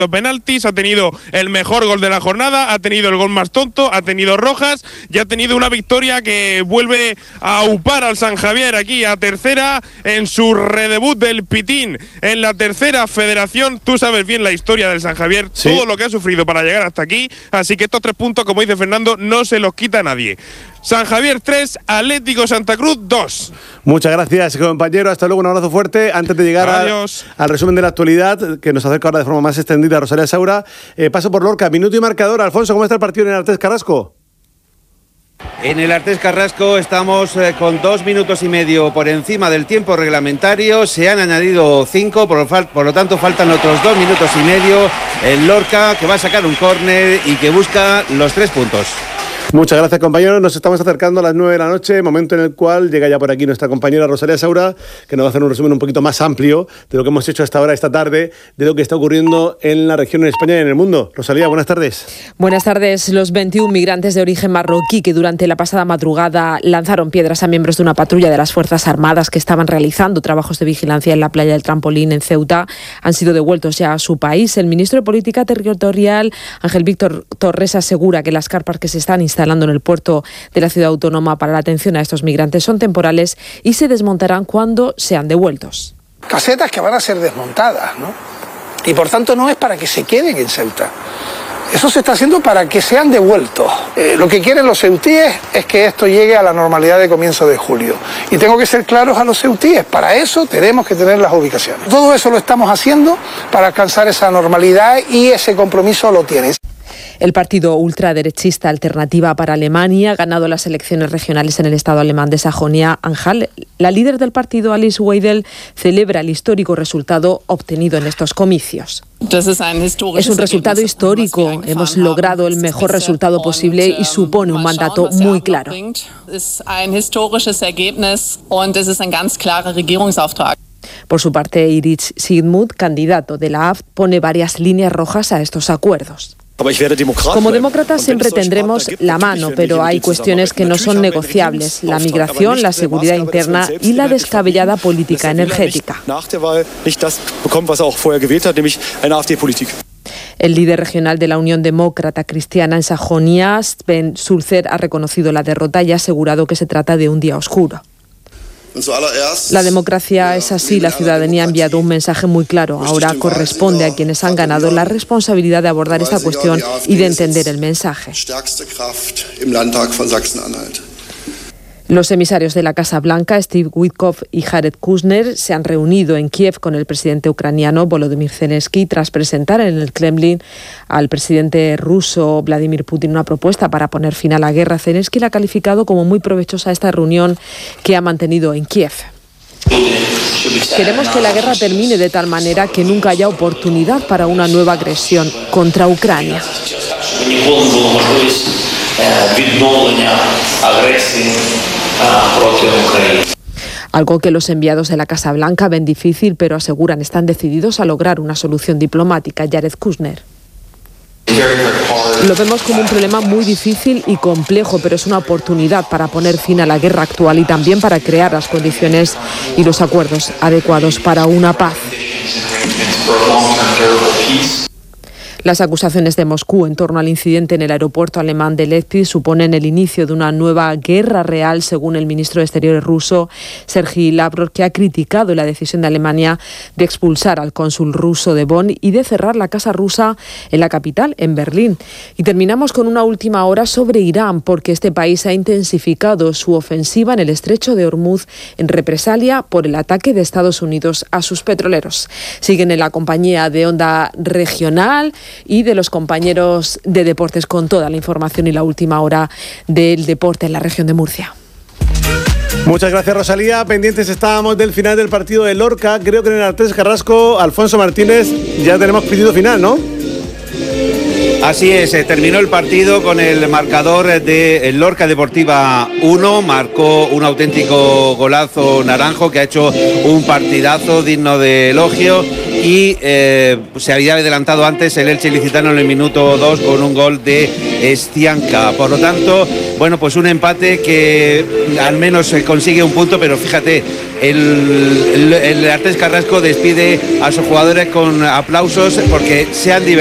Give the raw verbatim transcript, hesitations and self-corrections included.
penaltis, ha tenido el mejor gol de la jornada, ha tenido el gol más tonto, ha tenido rojas y ha tenido una victoria que vuelve a upar al San Javier aquí a tercera en su redebut del Pitín en la tercera federación. Tú sabes bien la historia del San Javier, sí, todo lo que ha sufrido para llegar hasta aquí, así que estos tres puntos, como dice Fernando, no se los quita nadie. San Javier tres, Atlético Santa Cruz dos. Muchas gracias, compañero. Hasta luego, un abrazo fuerte. Antes de llegar a, al resumen de la actualidad, que nos acerca ahora de forma más extendida Rosalía Saura, eh, paso por Lorca, minuto y marcador. Alfonso, ¿cómo está el partido en el Artés Carrasco? En el Artés Carrasco estamos eh, con dos minutos y medio por encima del tiempo reglamentario. Se han añadido cinco, por lo, por lo tanto faltan otros dos minutos y medio. El Lorca, que va a sacar un córner y que busca los tres puntos. Muchas gracias, compañeros. Nos estamos acercando a las nueve de la noche, momento en el cual llega ya por aquí nuestra compañera Rosalía Saura, que nos va a hacer un resumen un poquito más amplio de lo que hemos hecho hasta ahora esta tarde, de lo que está ocurriendo en la región, en España y en el mundo. Rosalía, buenas tardes. Buenas tardes. Los veintiún migrantes de origen marroquí que durante la pasada madrugada lanzaron piedras a miembros de una patrulla de las Fuerzas Armadas que estaban realizando trabajos de vigilancia en la playa del Trampolín en Ceuta han sido devueltos ya a su país. El ministro de Política Territorial, Ángel Víctor Torres, asegura que las carpas que se están instalando instalando en el puerto de la ciudad autónoma para la atención a estos migrantes son temporales y se desmontarán cuando sean devueltos. Casetas que van a ser desmontadas, ¿no? Y por tanto no es para que se queden en Ceuta. Eso se está haciendo para que sean devueltos. Eh, lo que quieren los ceutíes es que esto llegue a la normalidad de comienzo de julio. Y tengo que ser claros a los ceutíes, para eso tenemos que tener las ubicaciones. Todo eso lo estamos haciendo para alcanzar esa normalidad y ese compromiso lo tienes. El partido ultraderechista Alternativa para Alemania ha ganado las elecciones regionales en el estado alemán de Sajonia-Anhalt. La líder del partido, Alice Weidel, celebra el histórico resultado obtenido en estos comicios. Es un resultado histórico. Hemos logrado el mejor resultado posible y supone un mandato muy claro. Por su parte, Iris Sigmund, candidato de la A F D, pone varias líneas rojas a estos acuerdos. Como demócratas siempre tendremos la mano, pero hay cuestiones que no son negociables: la migración, la seguridad interna y la descabellada política energética. El líder regional de la Unión Demócrata Cristiana en Sajonia, Sven Sulzer, ha reconocido la derrota y ha asegurado que se trata de un día oscuro. La democracia es así, la ciudadanía ha enviado un mensaje muy claro. Ahora corresponde a quienes han ganado la responsabilidad de abordar esta cuestión y de entender el mensaje. Los emisarios de la Casa Blanca, Steve Witkoff y Jared Kushner, se han reunido en Kiev con el presidente ucraniano Volodymyr Zelensky tras presentar en el Kremlin al presidente ruso Vladimir Putin una propuesta para poner fin a la guerra. Zelensky la ha calificado como muy provechosa esta reunión que ha mantenido en Kiev. Queremos que la guerra termine de tal manera que nunca haya oportunidad para una nueva agresión contra Ucrania. Algo que los enviados de la Casa Blanca ven difícil, pero aseguran están decididos a lograr una solución diplomática. Jared Kushner. Lo vemos como un problema muy difícil y complejo, pero es una oportunidad para poner fin a la guerra actual y también para crear las condiciones y los acuerdos adecuados para una paz. Las acusaciones de Moscú en torno al incidente en el aeropuerto alemán de Leipzig suponen el inicio de una nueva guerra real, según el ministro de Exteriores ruso, Sergei Lavrov, que ha criticado la decisión de Alemania de expulsar al cónsul ruso de Bonn y de cerrar la casa rusa en la capital, en Berlín. Y terminamos con una última hora sobre Irán, porque este país ha intensificado su ofensiva en el estrecho de Hormuz en represalia por el ataque de Estados Unidos a sus petroleros. Siguen en la compañía de Onda Regional y de los compañeros de deportes con toda la información y la última hora del deporte en la región de Murcia. Muchas gracias, Rosalía. Pendientes estábamos del final del partido de Lorca. Creo que en el Artés Carrasco, Alfonso Martínez, ya tenemos pedido final, ¿no? Así es, eh, terminó el partido con el marcador de Lorca Deportiva uno, marcó un auténtico golazo Naranjo que ha hecho un partidazo digno de elogio y eh, se había adelantado antes el Elche ilicitano en el minuto dos con un gol de Estianca. Por lo tanto, bueno, pues un empate que al menos consigue un punto, pero fíjate, el, el, el Artés Carrasco despide a sus jugadores con aplausos porque se han divertido.